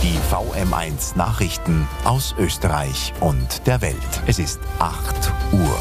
Die VM1 Nachrichten aus Österreich und der Welt. Es ist 8 Uhr.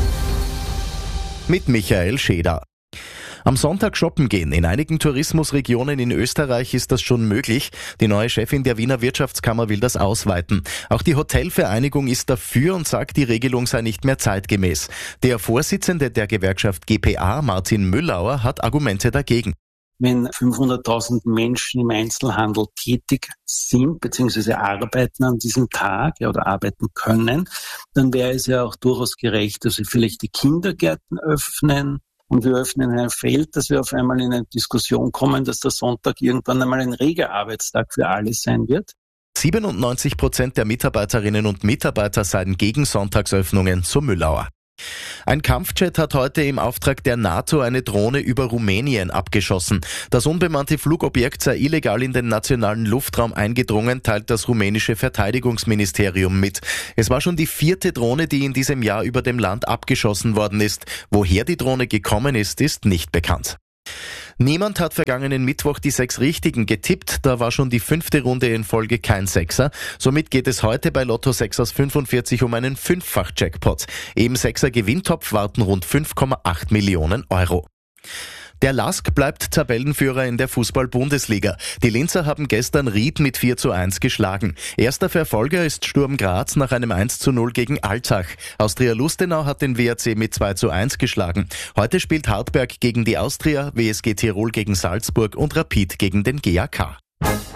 Mit Michael Scheder. Am Sonntag shoppen gehen. In einigen Tourismusregionen in Österreich ist das schon möglich. Die neue Chefin der Wiener Wirtschaftskammer will das ausweiten. Auch die Hotelvereinigung ist dafür und sagt, die Regelung sei nicht mehr zeitgemäß. Der Vorsitzende der Gewerkschaft GPA, Martin Müllauer, hat Argumente dagegen. Wenn 500.000 Menschen im Einzelhandel tätig sind bzw. arbeiten an diesem Tag oder arbeiten können, dann wäre es ja auch durchaus gerecht, dass wir vielleicht die Kindergärten öffnen und wir öffnen ein Feld, dass wir auf einmal in eine Diskussion kommen, dass der Sonntag irgendwann einmal ein reger Arbeitstag für alle sein wird. 97% der Mitarbeiterinnen und Mitarbeiter seien gegen Sonntagsöffnungen, so Müllauer. Ein Kampfjet hat heute im Auftrag der NATO eine Drohne über Rumänien abgeschossen. Das unbemannte Flugobjekt sei illegal in den nationalen Luftraum eingedrungen, teilt das rumänische Verteidigungsministerium mit. Es war schon die 4. Drohne, die in diesem Jahr über dem Land abgeschossen worden ist. Woher die Drohne gekommen ist, ist nicht bekannt. Niemand hat vergangenen Mittwoch die 6 Richtigen getippt, da war schon die 5. Runde in Folge kein Sechser. Somit geht es heute bei Lotto 6 aus 45 um einen 5-fach-Jackpot. Im 6er Gewinntopf warten rund 5,8 Millionen Euro. Der LASK bleibt Tabellenführer in der Fußball-Bundesliga. Die Linzer haben gestern Ried mit 4:1 geschlagen. Erster Verfolger ist Sturm Graz nach einem 1:0 gegen Altach. Austria Lustenau hat den WAC mit 2:1 geschlagen. Heute spielt Hartberg gegen die Austria, WSG Tirol gegen Salzburg und Rapid gegen den GAK.